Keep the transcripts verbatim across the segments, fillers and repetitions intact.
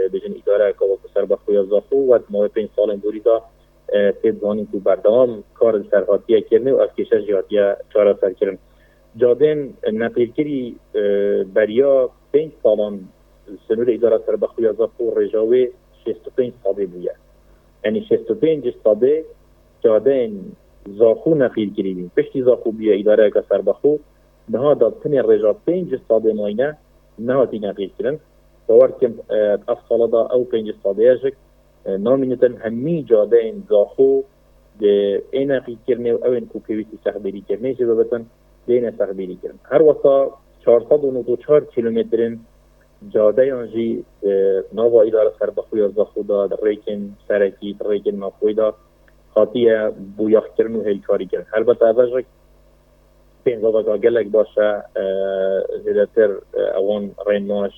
بجن اداره که وقت سر بخوی زاخو و ما پنج سال دوری دا تید زانی تو بردام کار سرحاتیه کرنه و افکیشه جهاتیه چاره سر کرن جادن نقیل کری بریا پنج سالان سنور اداره سر بخوی زاخو رجاوه شست و پنج ساده بویه یعنی شست و پنج ساده جادن زاخو نقیل کری بین پشتی زاخو بیا اداره که سر بخو نها داد تنی رجا پنج ساده ماینه نها تی نقیل کرن باور کم افصال دا او پنج ساده اجک نامینتن همی جادن زاخو ده این نقیل کرنه و او این کو پیویتی سخبری کرنه جبه بتن دین سخبری کرن هر وقتا چهارصد و نود و چهار کیلومترن جاده آنجی ناوا اداره سر بخوی زاخو دا در ریکن سرکی در ریکن نافوی دا خاطیه بویاخ کرن و هلکاری کرن البته اوجک پین زاده گلک باشه زیادتر اوان ریناش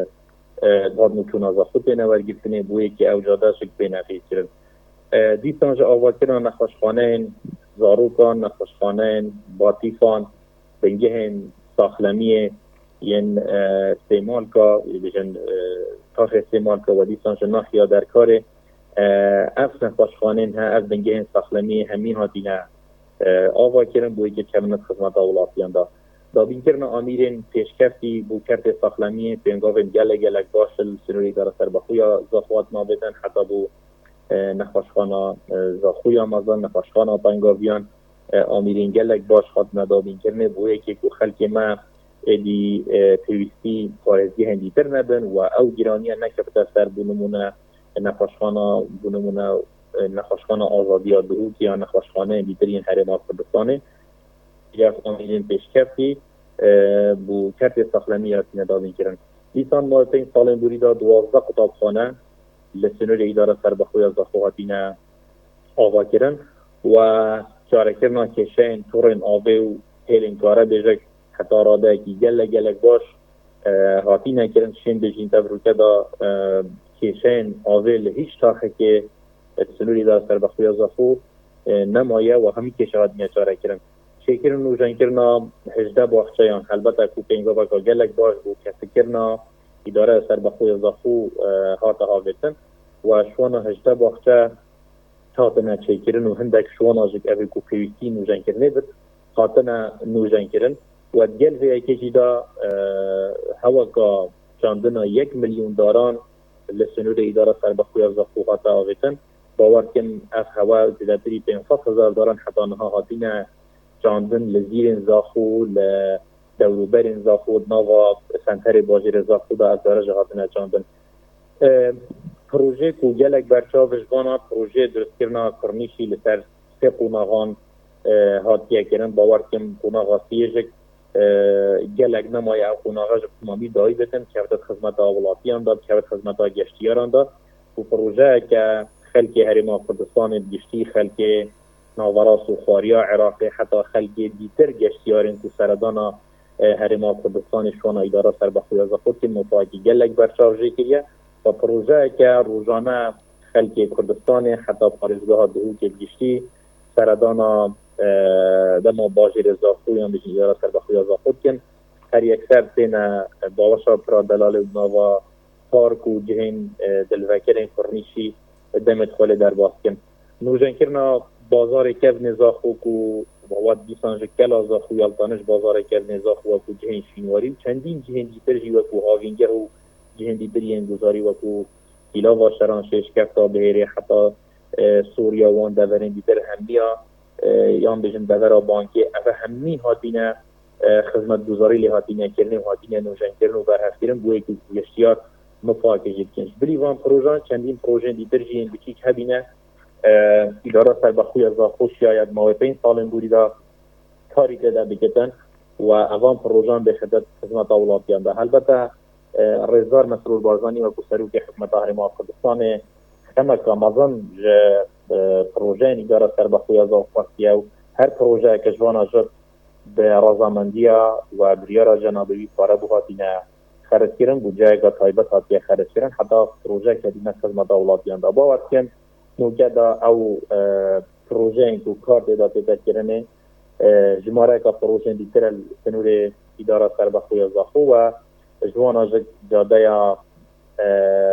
داد نکونا زاخو پینه ورگیرتنه بویه که او جاده شک پینه خیز کرن دیستانج آوا کرن نخوشخانه زاروکان نخوشخانه باطیفان بنگهن ساخلمیه ین استعمال کا بجن تاخ استعمال کا و دیستانج نخیا در کاره اف نخوشخانه ها اف بنگهن ساخلمیه همین ها دینه آوا کرن بوی که کمنت خدمت اولاتیان دا دا بین کرن آمیرین پیشکفتی بو کرت ساخلمیه پینگاوین گله گلک باشل سنوری داره سر بخویا زاخوات نابدن حتی بو نخوشخانه زاخویا مازن نخوشخانه پنگاویان آمیرین گلک باش خود ندا بین کرنه بوی که که خلک ما ایدی پیوستی خارزی هندی تر نبن و او گرانیه نکفته سر بونمونه نخوشخانه بونمونه نخوشخانه آزادی ها دهو که یا نخوشخانه دیترین حرم کردستانه یا آمیرین پیشکفتی بو کرت ساخلمی ها ندادین کرن لیسان ما پنج سال دوری دا دوازده کتابخانه لسنور اداره سر بخوی زاخواتینه آوا کرن و چاره کرنا کشین تورن آوه و هیلین کاره بیجک حتی راده که گل گلک باش هاتینه کرن شین بجین تبروکه دا کشین آوه لهیش تاخه که سنوری دا سر بخوی زاخو نمایه و همی کشه هاتینه چاره کرن شکرن نوجن کرنا هجده باخچه یان البته کو پینگا بکا گلک باش بو کسی کرنا اداره سر بخوی زاخو هاته هاویتن و شوانا هجده باخچه هاتنه چه کرن و هندک شوانا جک اوی کو پیوستی نوجن کرنه بد هاتنه نوجن کرن و گل وی اکی جدا هوا که چاندنا یک میلیون داران لسنور اداره سر بخوی زاخو هاته هاویتن باور کن اف هوا زیادتری پینصد هزار داران حتی نها هاتینه چاندن لزیر زاخو لدوروبر زاخو ناوا سنتر باجر زاخو دا از درجه هاتنه چاندن پروژه کو گلک برچاو وجبانا پروژه درست کرنا کرنیشی لسر سه قوناغان هاتیه کرن باور کم قوناغا سیجک گلک نمای او قوناغا جب تمامی دایی بتن کفتت خدمت آولاتیان دا کفتت خدمت گشتیاران دا و پروژه که خلک هرما کردستان گشتی خلک ناوراس و خواریا عراقی حتی خلک دیتر گشتیارین که سردانا هرما کردستان شوانا اداره سر بخوی زاخود که متاکی گلک برچاو جه کریه و پروژه که روزانه خلک کردستان حتی پارزگاه دهو که گشتی سردانا دما باجر زاخوی هم بجن اداره سر بخوی زاخود کن هر یک سر تین باوشا پرا دلال و ناوا پارک و جهین دلوکرین کرنیشی دمت خوله در باز کن نوجن کرنا بازار کف نزاخو کو واد دیسانج کلا زاخو یالتانش بازار کف نزاخو کو جهین شینواری چندین جهین دیتر جی و کو هاوینگر و جهین دیتر ین گزاری و کو کلا و شران شش کفتا بهری حتی سوریا وان دورین دیتر همیا یان بجن دورا بانکی اف همی هاتینه خدمت گزاری لی هاتینه کرنه و هاتینه نوجن کرنه و برهف کرن بوی که گشتیار مفاکه جید کنش بلی وان پروژان چندین پروژه دیتر جین بچیک هبینه اداره سر بخوی زاخو شاید ما پنج سال بودی دا کاری که دا بکتن و اوان پروژان به خدمت خدمت اولاتیان دا البته رزدار مسرور بارزانی و کسرو که حکمت هرما کردستان خمک رمضان پروژه اداره سر بخوی زاخو و هر پروژه که جوانا جد به رازامندیا و بریار جنابوی پاره بوهاتینه خرج کرن بو جایگاه تایبت هاتیه خرج کرن حتی پروژه که دیمه خدمت اولاتیان دا باور کن موجدا او پروژه اینکو کار دیده دیده کرنه جماره که پروژه دیتر سنور اداره سر بخوی زاخو و جوانا جاده